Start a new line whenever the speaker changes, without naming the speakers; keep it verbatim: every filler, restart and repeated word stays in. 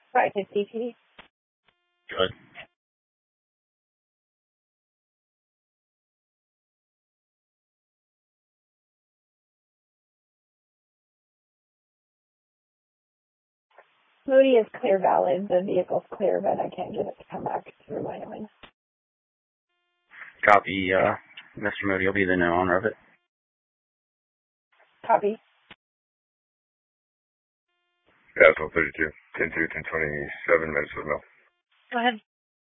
five fifty P D.
Good.
Moody is clear valid. The vehicle's clear, but I can't get it to come back through Wyoming.
Copy, uh, Mister Moody will be the new owner of it.
Copy.
Asphalt thirty-two, ten two, ten twenty-seven, Minnesota Mill.
Go ahead.